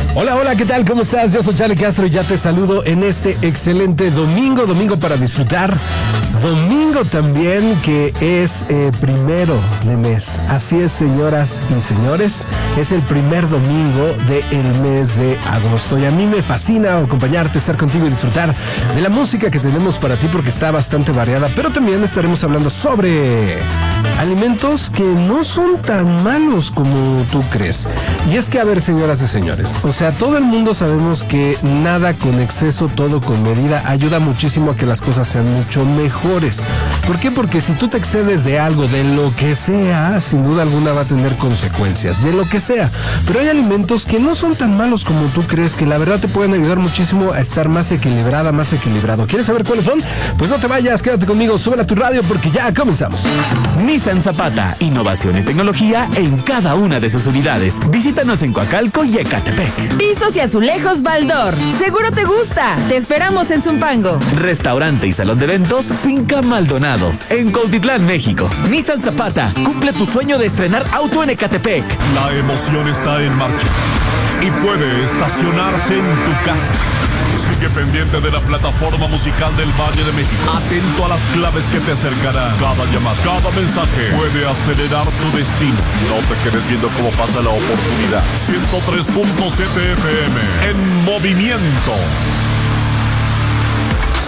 Hola, hola, ¿qué tal? ¿Cómo estás? Yo soy Charlie Castro y ya te saludo en este excelente domingo para disfrutar. Domingo también que es primero de mes. Así es, señoras y señores, es el primer domingo del mes de agosto. Y a mí me fascina acompañarte, estar contigo y disfrutar de la música que tenemos para ti porque está bastante variada. Pero también estaremos hablando sobre alimentos que no son tan malos como tú crees. Y es que, a ver, señoras y señores, o sea, todo el mundo sabemos que nada con exceso, todo con medida ayuda muchísimo a que las cosas sean mucho mejores. ¿Por qué? Porque si tú te excedes de algo, de lo que sea, sin duda alguna va a tener consecuencias, de lo que sea. Pero hay alimentos que no son tan malos como tú crees, que la verdad te pueden ayudar muchísimo a estar más equilibrada, más equilibrado. ¿Quieres saber cuáles son? Pues no te vayas, quédate conmigo, súbela a tu radio porque ya comenzamos. Nissan Zapata, innovación y tecnología en cada una de sus unidades. Visítanos en Coacalco y Ecatepec. Pisos y azulejos Baldor. Seguro te gusta. Te esperamos en Zumpango. Restaurante y salón de eventos Finca Maldonado, en Cuautitlán, México. Nissan Zapata, cumple tu sueño de estrenar auto en Ecatepec. La emoción está en marcha y puede estacionarse en tu casa. Sigue pendiente de la plataforma musical del Valle de México. Atento a las claves que te acercarán. Cada llamada, cada mensaje puede acelerar tu destino. No te quedes viendo cómo pasa la oportunidad. 103.7 FM en movimiento.